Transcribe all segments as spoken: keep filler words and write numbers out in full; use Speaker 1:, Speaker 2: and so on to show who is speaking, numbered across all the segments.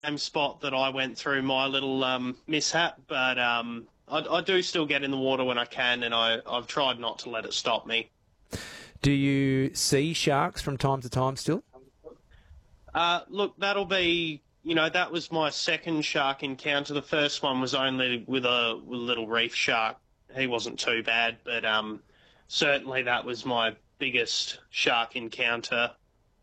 Speaker 1: same spot that I went through my little um, mishap, but um, I, I do still get in the water when I can, and I, I've tried not to let it stop me.
Speaker 2: Do you see sharks from time to time still?
Speaker 1: Uh, look, that'll be, you know, that was my second shark encounter. The first one was only with a, with a little reef shark. He wasn't too bad, but um, certainly that was my biggest shark encounter.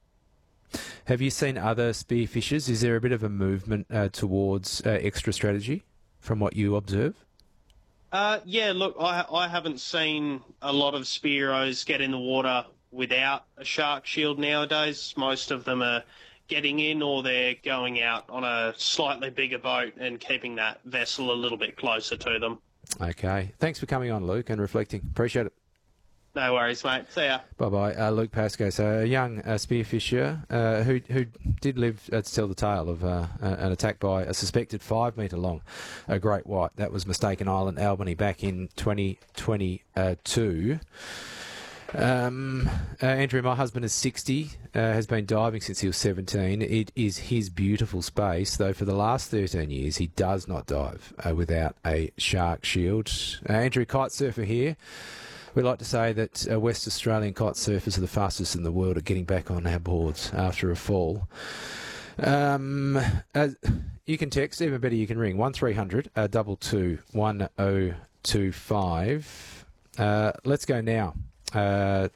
Speaker 2: Have you seen other spearfishers? Is there a bit of a movement uh, towards uh, extra strategy from what you observe?
Speaker 1: Uh, yeah, look, I I haven't seen a lot of Spearos get in the water without a shark shield nowadays. Most of them are getting in or they're going out on a slightly bigger boat and keeping that vessel a little bit closer to them.
Speaker 2: Okay. Thanks for coming on, Luke, and reflecting. Appreciate it.
Speaker 1: No worries, mate. See ya.
Speaker 2: Bye-bye. Uh, Luke Pascoe, so a young uh, spearfisher uh, who who did live uh, to tell the tale of uh, an attack by a suspected five-metre-long uh, great white. That was Mistaken Island, Albany, back in twenty twenty-two. Um, uh, Andrew, my husband is sixty, uh, has been diving since he was seventeen. It is his beautiful space, though for the last thirteen years he does not dive uh, without a shark shield. Uh, Andrew, kite surfer here. We like to say that uh, West Australian kite surfers are the fastest in the world at getting back on our boards after a fall. Um, uh, you can text, even better you can ring, one three hundred uh, two two one oh two five. Uh, let's go now uh,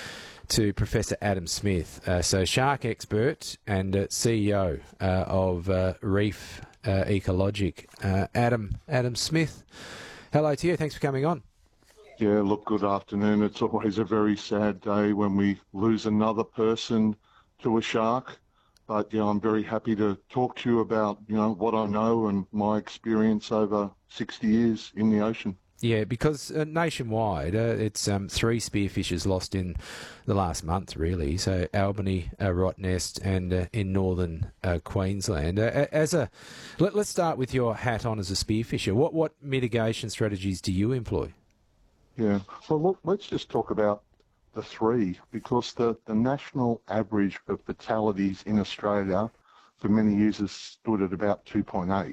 Speaker 2: to Professor Adam Smith. Uh, so shark expert and uh, C E O uh, of uh, Reef uh, Ecologic. Uh, Adam, Adam Smith, hello to you. Thanks for coming on.
Speaker 3: Yeah, look, good afternoon. It's always a very sad day when we lose another person to a shark. But, you know, I'm very happy to talk to you about, you know, what I know and my experience over sixty years in the ocean.
Speaker 2: Yeah, because uh, nationwide, uh, it's um, three spearfishers lost in the last month, really. So Albany, uh, Rottnest, and uh, in northern uh, Queensland. Uh, as a, let, let's start with your hat on as a spearfisher. What what mitigation strategies do you employ?
Speaker 3: Yeah, well, look, let's just talk about the three, because the, the national average of fatalities in Australia for many years has stood at about two point eight.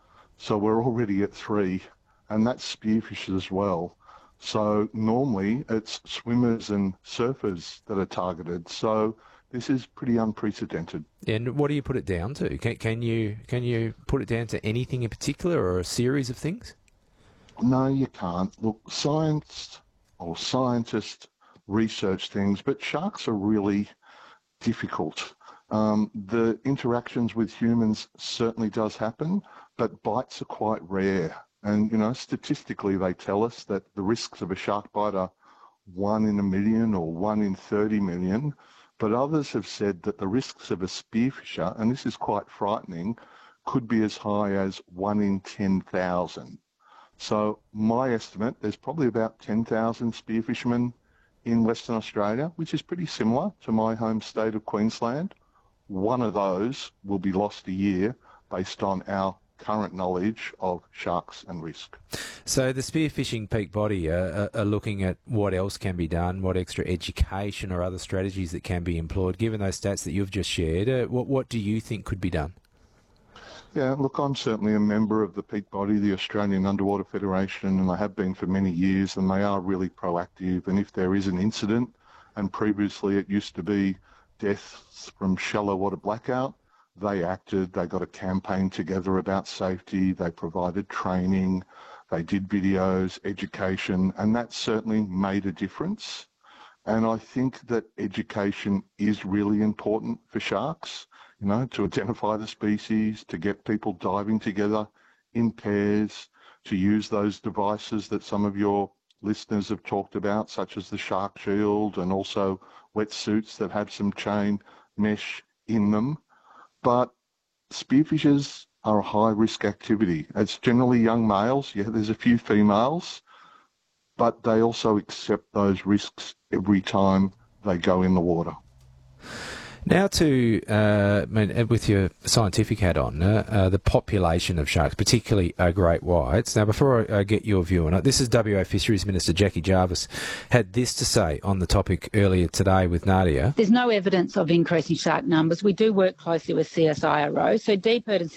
Speaker 3: So we're already at three, and that's spearfishers as well. So normally it's swimmers and surfers that are targeted. So this is pretty unprecedented.
Speaker 2: And what do you put it down to? Can, can you can you put it down to anything in particular or a series of things?
Speaker 3: No, you can't. Look, science or scientists research things, but sharks are really difficult. Um, the interactions with humans certainly does happen, but bites are quite rare. And, you know, statistically they tell us that the risks of a shark bite are one in a million or one in thirty million. But others have said that the risks of a spearfisher, and this is quite frightening, could be as high as one in ten thousand. So my estimate, there's probably about ten thousand spearfishermen in Western Australia, which is pretty similar to my home state of Queensland. One of those will be lost a year based on our current knowledge of sharks and risk.
Speaker 2: So the Spearfishing Peak Body are, are looking at what else can be done, what extra education or other strategies that can be employed. Given those stats that you've just shared, uh, what, what do you think could be done?
Speaker 3: Yeah, look, I'm certainly a member of the peak body, the Australian Underwater Federation, and I have been for many years, and they are really proactive. And if there is an incident, and previously it used to be deaths from shallow water blackout, they acted, they got a campaign together about safety, they provided training, they did videos, education, and that certainly made a difference. And I think that education is really important for sharks. You know, to identify the species, to get people diving together in pairs, to use those devices that some of your listeners have talked about, such as the shark shield and also wetsuits that have some chain mesh in them. But spearfishers are a high-risk activity. It's generally young males. Yeah, there's a few females, but they also accept those risks every time they go in the water.
Speaker 2: Now to, uh, I mean, with your scientific hat on, uh, uh, the population of sharks, particularly uh, great whites. Now, before I uh, get your view on it, this is W A Fisheries Minister Jackie Jarvis had this to say on the topic earlier today with Nadia.
Speaker 4: There's no evidence of increasing shark numbers. We do work closely with C S I R O, so Deep Earth and